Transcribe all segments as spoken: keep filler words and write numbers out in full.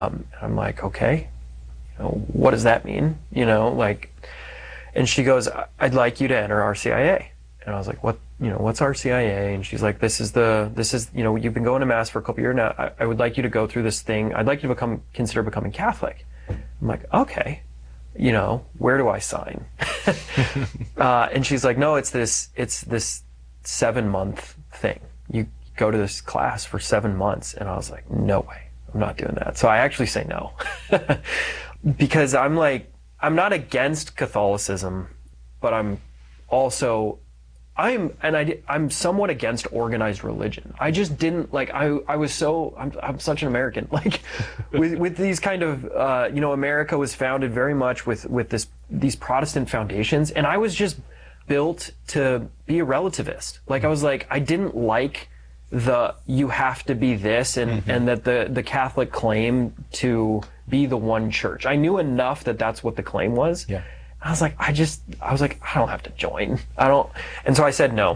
Um, and I'm like, okay, you know, what does that mean? You know, like, and she goes, I'd like you to enter our C I A. And I was like, what, you know, what's our C I A? And she's like, this is the, this is, you know, you've been going to mass for a couple of years now. I, I would like you to go through this thing. I'd like you to become, consider becoming Catholic. I'm like, okay, you know, where do I sign? uh, and she's like, no, it's this, it's this seven month thing. You go to this class for seven months. And I was like, no way, I'm not doing that. So I actually say no because I'm like, I'm not against Catholicism, but I'm also, I'm, and I, I'm somewhat against organized religion. I just didn't, like, I, I was so, I'm, I'm such an American. Like, with, with these kind of, uh, you know, America was founded very much with, with this, these Protestant foundations, and I was just built to be a relativist. Like, I was like, I didn't like the, you have to be this, and, mm-hmm. and that the, the Catholic claim to be the one church. I knew enough that that's what the claim was. Yeah. I was like, I just, I was like, I don't have to join. I don't. And so I said no.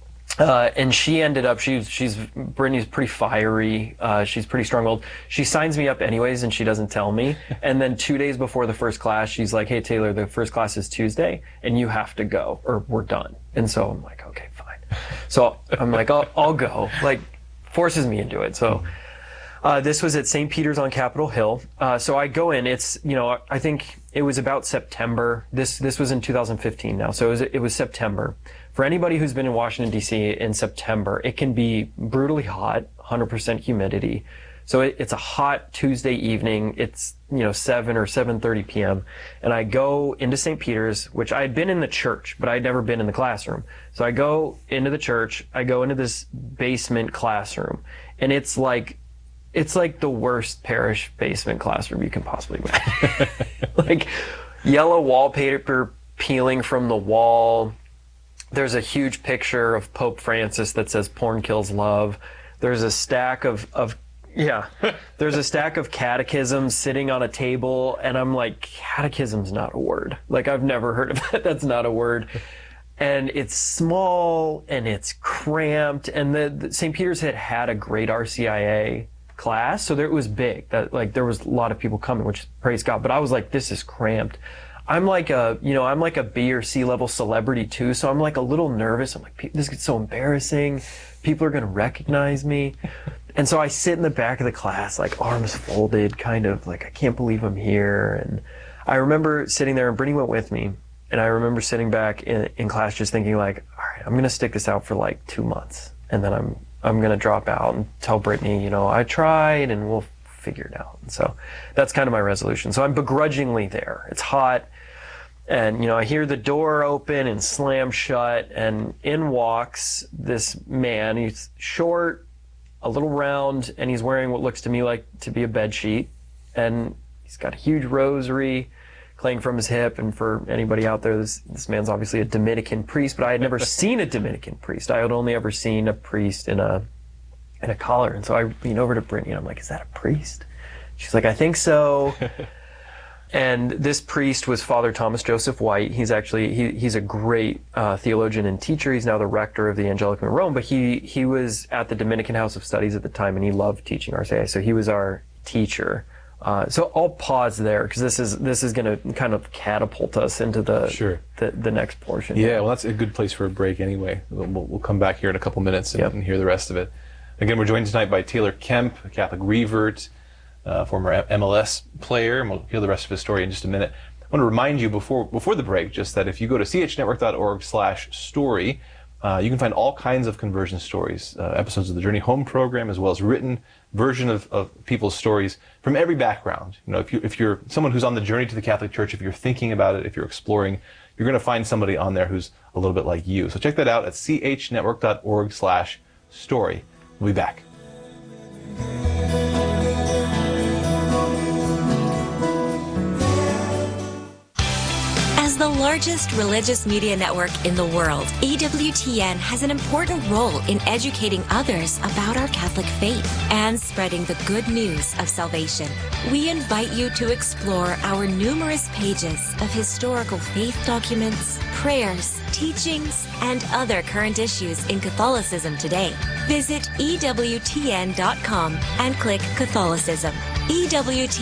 Uh, and she ended up, she's, she's, Brittany's pretty fiery. Uh, she's pretty strong-willed. She signs me up anyways, and she doesn't tell me. And then two days before the first class, she's like, hey, Taylor, the first class is Tuesday, and you have to go, or we're done. And so I'm like, okay, fine. So I'm like, I'll, I'll go. Like, forces me into it. So uh, this was at Saint Peter's on Capitol Hill. Uh, so I go in. It's, you know, I think it was about September. This this was in two thousand fifteen now. So it was, it was September. For anybody who's been in Washington, D C in September, it can be brutally hot, one hundred percent humidity. So it, it's a hot Tuesday evening. It's, you know, seven or seven thirty p.m. And I go into Saint Peter's, which I had been in the church, but I'd never been in the classroom. So I go into the church. I go into this basement classroom. And it's like, it's like the worst parish basement classroom you can possibly imagine. Like yellow wallpaper peeling from the wall. There's a huge picture of Pope Francis that says porn kills love. There's a stack of, of yeah, there's a stack of catechisms sitting on a table. And I'm like, catechism's not a word. Like, I've never heard of that. That's not a word. And it's small and it's cramped. And the, the Saint Peter's had had a great R C I A class, so there, it was big. That, like, there was a lot of people coming, which praise God. But I was like, this is cramped. I'm like a, you know, I'm like a B or C level celebrity too, so I'm like a little nervous. I'm like, this gets so embarrassing. People are gonna recognize me. And so I sit in the back of the class, like arms folded, kind of like, I can't believe I'm here. And I remember sitting there, and Brittany went with me, and I remember sitting back in, in class just thinking like, all right, I'm gonna stick this out for like two months, and then I'm I'm going to drop out and tell Brittany, you know, I tried, and we'll figure it out. And so that's kind of my resolution. So I'm begrudgingly there. It's hot. And, you know, I hear the door open and slam shut, and in walks this man. He's short, a little round, and he's wearing what looks to me like to be a bed sheet. And he's got a huge rosary playing from his hip. And for anybody out there, this, this man's obviously a Dominican priest, but I had never seen a Dominican priest. I had only ever seen a priest in a in a collar. And so I lean over to Brittany, and I'm like, is that a priest? She's like, I think so. And this priest was Father Thomas Joseph White. He's actually, he, he's a great uh, theologian and teacher. He's now the rector of the Angelicum in Rome, but he, he was at the Dominican House of Studies at the time, and he loved teaching R C I A. So he was our teacher. Uh, so I'll pause there, because this is this is going to kind of catapult us into the, sure. the the next portion. Yeah, well, that's a good place for a break anyway. We'll, we'll come back here in a couple minutes and, yep. and hear the rest of it. Again, we're joined tonight by Taylor Kemp, a Catholic revert, uh, former M L S player, and we'll hear the rest of his story in just a minute. I want to remind you before before the break just that if you go to c h network dot org slash story, Uh, you can find all kinds of conversion stories, uh, episodes of the Journey Home program, as well as written version of, of people's stories from every background. You know, if, you, if you're someone who's on the journey to the Catholic Church, if you're thinking about it, if you're exploring, you're going to find somebody on there who's a little bit like you. So check that out at c h network dot org slash story. We'll be back. The largest religious media network in the world, E W T N has an important role in educating others about our Catholic faith and spreading the good news of salvation. We invite you to explore our numerous pages of historical faith documents, prayers, teachings, and other current issues in Catholicism today. Visit E W T N dot com and click Catholicism. E W T